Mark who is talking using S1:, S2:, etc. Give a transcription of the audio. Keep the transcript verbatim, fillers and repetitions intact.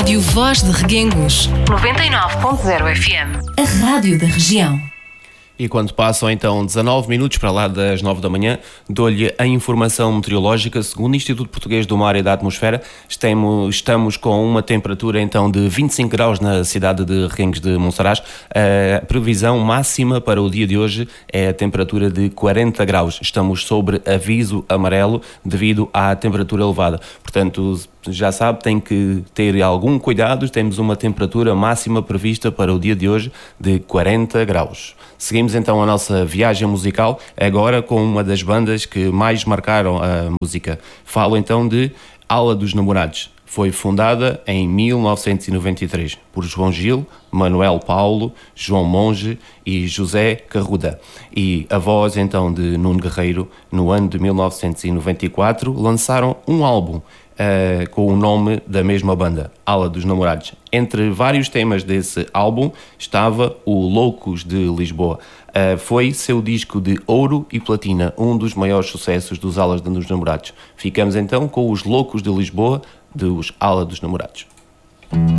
S1: Rádio Voz de Reguengos, noventa e nove ponto zero F M. A rádio da região.
S2: E quando passam então dezanove minutos para lá das nove da manhã, dou-lhe a informação meteorológica. Segundo o Instituto Português do Mar e da Atmosfera, estamos, estamos com uma temperatura então de vinte e cinco graus na cidade de Reguengos de Monsaraz. A previsão máxima para o dia de hoje é a temperatura de quarenta graus. Estamos sobre aviso amarelo devido à temperatura elevada. Portanto, já sabe, tem que ter algum cuidado. Temos uma temperatura máxima prevista para o dia de hoje de quarenta graus. Seguimos então a nossa viagem musical, agora com uma das bandas que mais marcaram a música. Falo então de Ala dos Namorados. Foi fundada em mil novecentos e noventa e três por João Gil, Manuel Paulo, João Monge e José Carruda. E a voz então de Nuno Guerreiro, no ano de mil novecentos e noventa e quatro, lançaram um álbum Uh, com o nome da mesma banda, Ala dos Namorados. Entre vários temas desse álbum estava o Loucos de Lisboa. Uh, foi seu disco de ouro e platina, um dos maiores sucessos dos Alas dos Namorados. Ficamos então com os Loucos de Lisboa, dos Ala dos Namorados.